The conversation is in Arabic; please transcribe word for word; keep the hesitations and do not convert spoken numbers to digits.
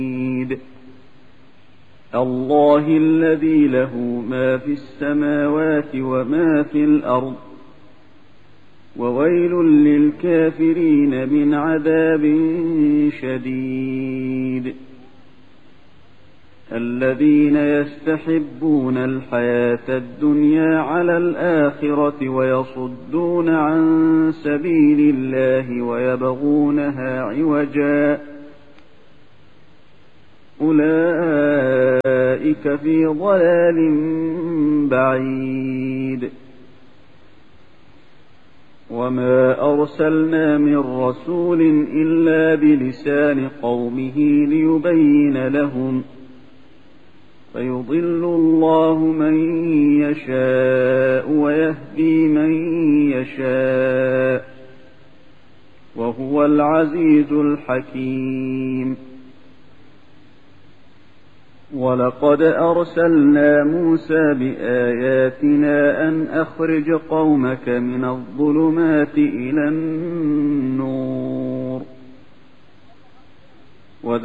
الله الذي له ما في السماوات وما في الأرض وويل للكافرين من عذاب شديد. الذين يستحبون الحياة الدنيا على الآخرة ويصدون عن سبيل الله ويبغونها عوجا أولئك في ضلال بعيد. وما أرسلنا من رسول إلا بلسان قومه ليبين لهم فيضل الله من يشاء ويهدي من يشاء وهو العزيز الحكيم. ولقد أرسلنا موسى بآياتنا أن أخرج قومك من الظلمات إلى النور